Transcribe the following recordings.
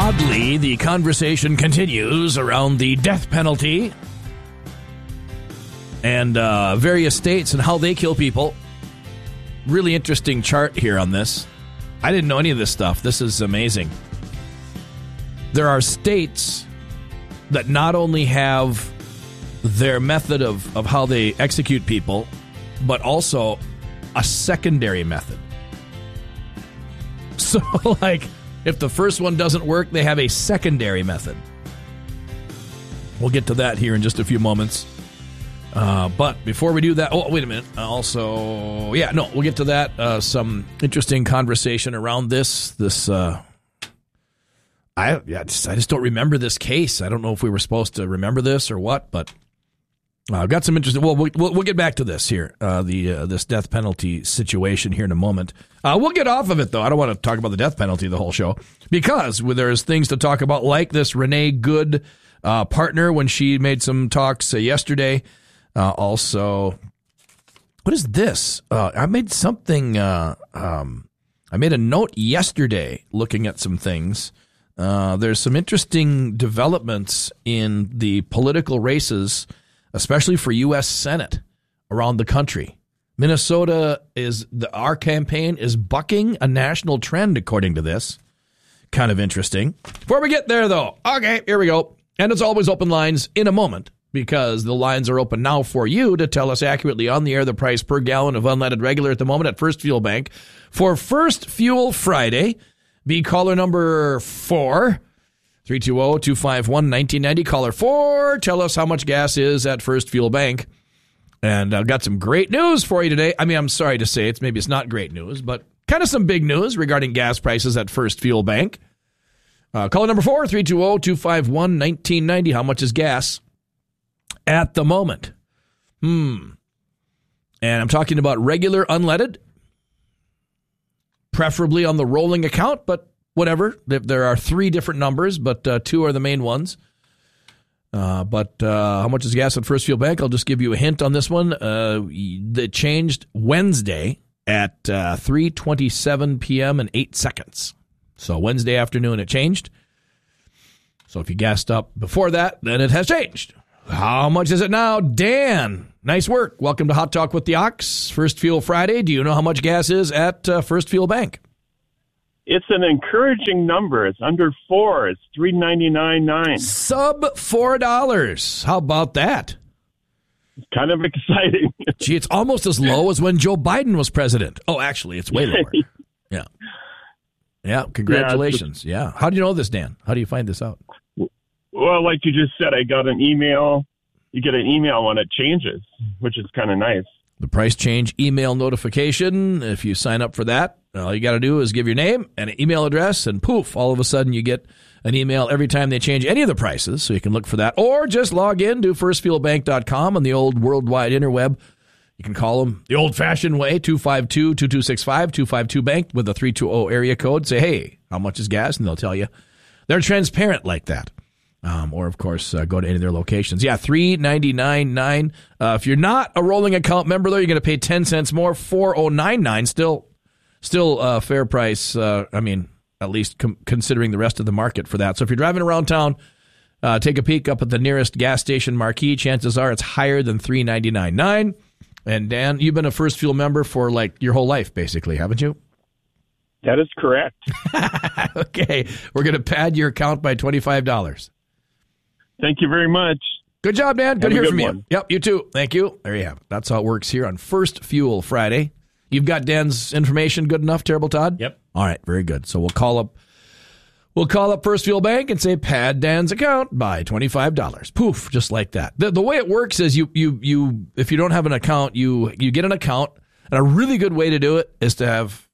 Oddly, the conversation continues around the death penalty and various states and how they kill people. Really interesting chart here on this. I didn't know any of this stuff. This is amazing. There are states that not only have their method of how they execute people, but also a secondary method. So, like, if the first one doesn't work, they have a secondary method. We'll get to that here in just a few moments. But before we do that, oh, wait a minute. We'll get to that. Some interesting conversation around this. I just don't remember this case. I don't know if we were supposed to remember this or what, but I've got some interesting. Well, we'll get back to this here. This death penalty situation here in a moment. We'll get off of it though. I don't want to talk about the death penalty the whole show because there's things to talk about, like this Renee Good partner when she made some talks yesterday. Also, what is this? I made something. I made a note yesterday looking at some things. There's some interesting developments in the political races, especially for U.S. Senate around the country. Minnesota our campaign is bucking a national trend, according to this. Kind of interesting. Before we get there, though, okay, here we go. And it's always open lines in a moment, because the lines are open now for you to tell us accurately on the air the price per gallon of unleaded regular at the moment at First Fuel Bank. For First Fuel Friday, be caller number 4, 320-251-1990. Caller 4, tell us how much gas is at First Fuel Bank. And I've got some great news for you today. I mean, I'm sorry to say it's not great news, but kind of some big news regarding gas prices at First Fuel Bank. Caller number 4, 320-251-1990. How much is gas at the moment? And I'm talking about regular unleaded, preferably on the rolling account, but whatever. There are 3 different numbers, but 2 are the main ones. But how much is gas at First Fuel Bank? I'll just give you a hint on this one. It changed Wednesday at 3:27 p.m. and 8 seconds. So Wednesday afternoon it changed. So if you gassed up before that, then it has changed. How much is it now? Dan, nice work. Welcome to Hot Talk with the Ox. First Fuel Friday. Do you know how much gas is at First Fuel Bank? It's an encouraging number. It's under 4. It's $3.99.9. Sub $4. How about that? It's kind of exciting. Gee, it's almost as low as when Joe Biden was president. Oh, actually, it's way lower. Yeah. Yeah, congratulations. Yeah. How do you know this, Dan? How do you find this out? Well, like you just said, I got an email. You get an email when it changes, which is kind of nice. The price change email notification, if you sign up for that, all you got to do is give your name and an email address, and poof, all of a sudden you get an email every time they change any of the prices, so you can look for that. Or just log in to firstfuelbank.com on the old worldwide interweb. You can call them the old-fashioned way, 252-2265, 252-BANK with a 320 area code. Say, hey, how much is gas? And they'll tell you. They're transparent like that. Or, of course, go to any of their locations. Yeah, $3.99.9. If you're not a rolling account member, though, you're going to pay 10 cents more, $4.09.9. Still fair price, at least considering the rest of the market for that. So if you're driving around town, take a peek up at the nearest gas station marquee. Chances are it's higher than $3.99.9. And, Dan, you've been a First Fuel member for, your whole life, basically, haven't you? That is correct. Okay. We're going to pad your account by $25. Thank you very much. Good job, Dan. Good to hear from you. Yep, you too. Thank you. There you have it. That's how it works here on First Fuel Friday. You've got Dan's information good enough, Terrible Todd? Yep. All right, very good. So we'll call up First Fuel Bank and say pad Dan's account by $25. Poof, just like that. The way it works is you if you don't have an account, you get an account, and a really good way to do it is to have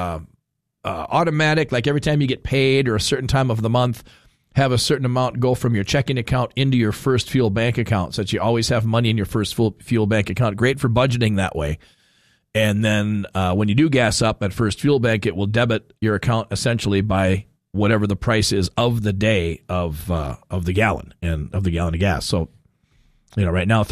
automatic, like every time you get paid or a certain time of the month, have a certain amount go from your checking account into your First Fuel Bank account so that you always have money in your First Fuel Bank account. Great for budgeting that way. And then when you do gas up at First Fuel Bank, it will debit your account essentially by whatever the price is of the day of the gallon of gas. So, right now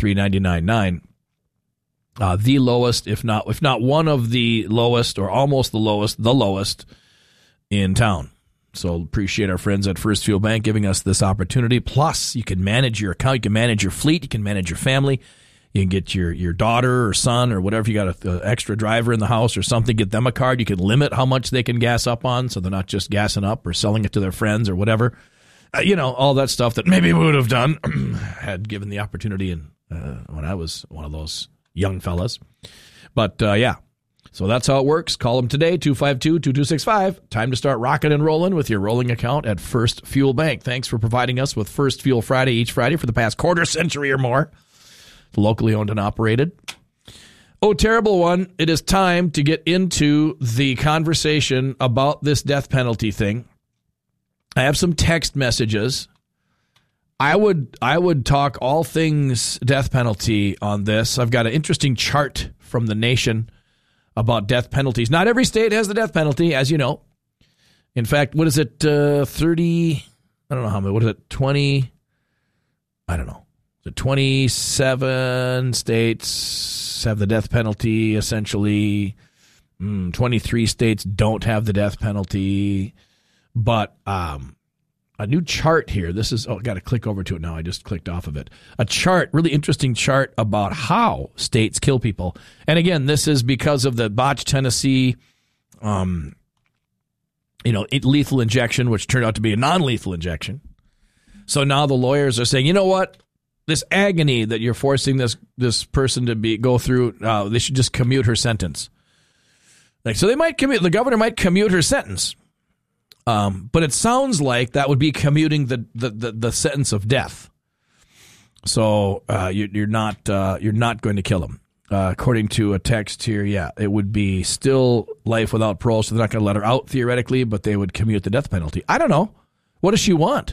$3.99.9, the lowest, if not one of the lowest or almost the lowest in town. So appreciate our friends at First Fuel Bank giving us this opportunity. Plus, you can manage your account, you can manage your fleet, you can manage your family. You can get your daughter or son or whatever, you got an extra driver in the house or something, get them a card. You can limit how much they can gas up on so they're not just gassing up or selling it to their friends or whatever. All that stuff that maybe we would have done had given the opportunity when I was one of those young fellas. But, yeah. So that's how it works. Call them today, 252-2265. Time to start rocking and rolling with your rolling account at First Fuel Bank. Thanks for providing us with First Fuel Friday each Friday for the past quarter century or more. Locally owned and operated. Oh, terrible one. It is time to get into the conversation about this death penalty thing. I have some text messages. I would talk all things death penalty on this. I've got an interesting chart from The Nation about death penalties. Not every state has the death penalty, as you know. In fact, what is it, 30, I don't know how many, what is it, 20, I don't know. So 27 states have the death penalty, essentially. 23 states don't have the death penalty. But a new chart here. This is, I got to click over to it now. I just clicked off of it. A chart, really interesting chart about how states kill people. And again, this is because of the botched Tennessee, lethal injection, which turned out to be a non-lethal injection. So now the lawyers are saying, you know what? This agony that you're forcing this person to go through, they should just commute her sentence. So they might commute. The governor might commute her sentence. But it sounds like that would be commuting the sentence of death. So you're not going to kill him. According to a text here, yeah, it would be still life without parole. So they're not going to let her out theoretically, but they would commute the death penalty. I don't know. What does she want?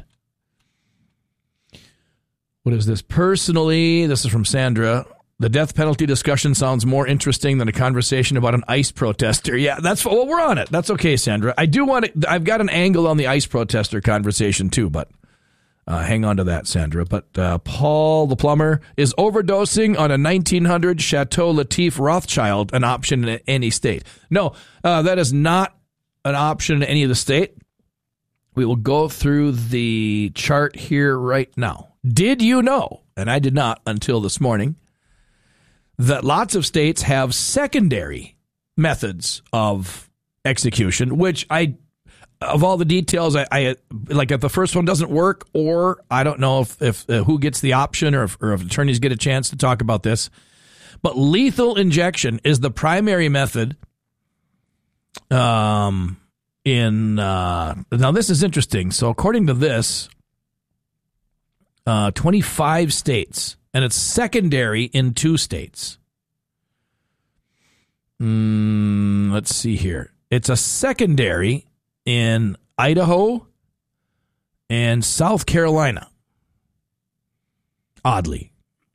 What is this? Personally, this is from Sandra. The death penalty discussion sounds more interesting than a conversation about an ICE protester. Yeah, we're on it. That's okay, Sandra. I've got an angle on the ICE protester conversation too, but hang on to that, Sandra. But Paul the plumber, is overdosing on a 1900 Chateau Latif Rothschild an option in any state? No, that is not an option in any of the state. We will go through the chart here right now. Did you know, and I did not until this morning, that lots of states have secondary methods of execution, which of all the details, I like if the first one doesn't work, or I don't know if who gets the option or if attorneys get a chance to talk about this. But lethal injection is the primary method. Now this is interesting. So according to this, 25 states. And it's secondary in 2 states. Let's see here. It's a secondary in Idaho and South Carolina. Oddly.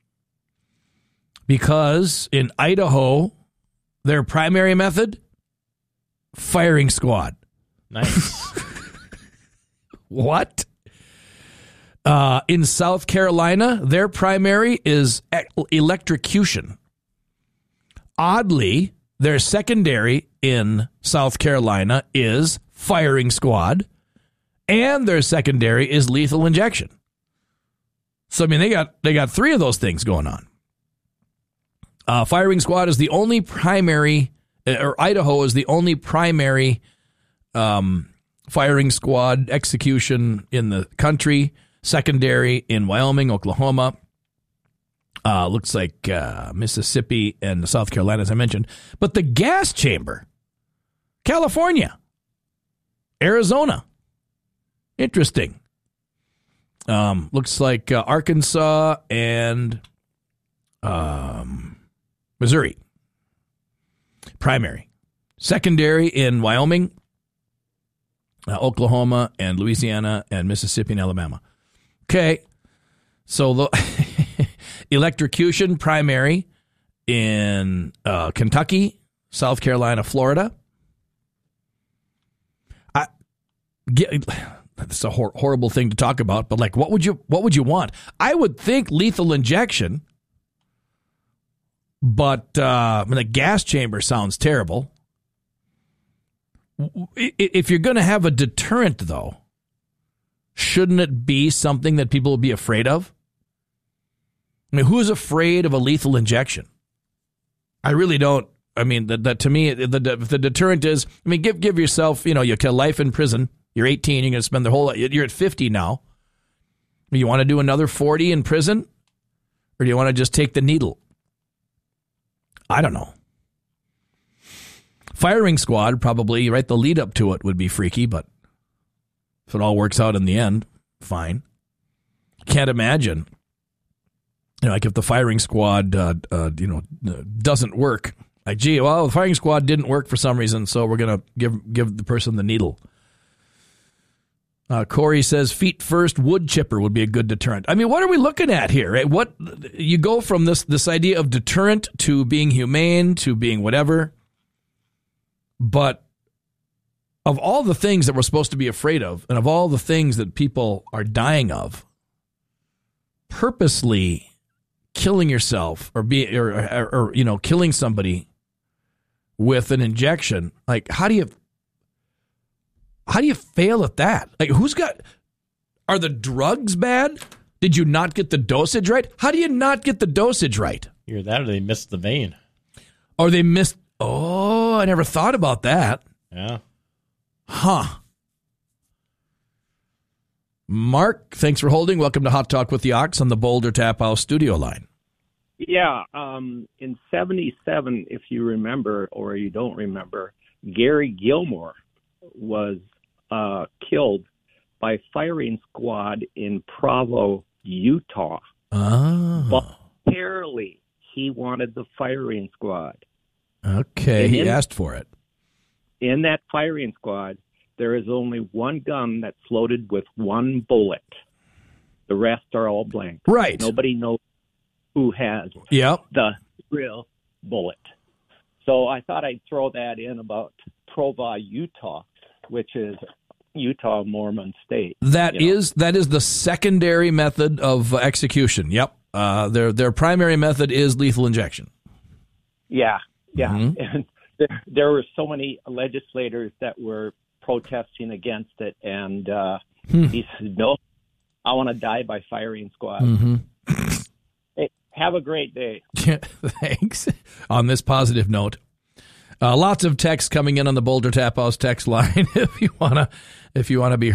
Because in Idaho, their primary method, firing squad. Nice. What? In South Carolina, their primary is electrocution. Oddly, their secondary in South Carolina is firing squad, and their secondary is lethal injection. So, I mean, they got 3 of those things going on. Firing squad is the only primary, or Idaho is the only primary firing squad execution in the country. Secondary in Wyoming, Oklahoma, looks like Mississippi and South Carolina, as I mentioned. But the gas chamber, California, Arizona, interesting. Looks like Arkansas and Missouri, primary. Secondary in Wyoming, Oklahoma, and Louisiana, and Mississippi and Alabama. Okay, so the electrocution primary in Kentucky, South Carolina, Florida. That's a horrible thing to talk about, but like, what would you want? I would think lethal injection, but the gas chamber sounds terrible. If you're going to have a deterrent, though, shouldn't it be something that people will be afraid of? I mean, who's afraid of a lethal injection? I really don't. I mean, that to me, the deterrent is, I mean, give yourself, you kill life in prison. You're 18. You're going to spend the whole, you're at 50 now. You want to do another 40 in prison? Or do you want to just take the needle? I don't know. Firing squad, probably, right? The lead up to it would be freaky, but if it all works out in the end, fine. Can't imagine, like if the firing squad, doesn't work. Like, gee, well, the firing squad didn't work for some reason, so we're going to give the person the needle. Corey says, feet first, wood chipper would be a good deterrent. I mean, what are we looking at here? Right? What you go from this idea of deterrent to being humane to being whatever. But of all the things that we're supposed to be afraid of, and of all the things that people are dying of, purposely killing yourself or killing somebody with an injection, like how do you fail at that? Like, are the drugs bad? Did you not get the dosage right? How do you not get the dosage right? Either that or they missed the vein. Or they missed, I never thought about that. Yeah. Huh. Mark, thanks for holding. Welcome to Hot Talk with the Ox on the Boulder Tap House studio line. Yeah, in 77, if you remember or you don't remember, Gary Gilmore was killed by firing squad in Provo, Utah. Oh. Voluntarily, he wanted the firing squad. Okay, he asked for it. In that firing squad, there is only one gun that's loaded with one bullet. The rest are all blank. Right. Nobody knows who has the real bullet. So I thought I'd throw that in about Provo, Utah, which is Utah Mormon state. That is the secondary method of execution. Yep. Their primary method is lethal injection. Yeah. Mm-hmm. And there were so many legislators that were protesting against it, and he said, no, I want to die by firing squad. Mm-hmm. Hey, have a great day. Thanks. On this positive note, lots of texts coming in on the Boulder Tap House text line if you wanna be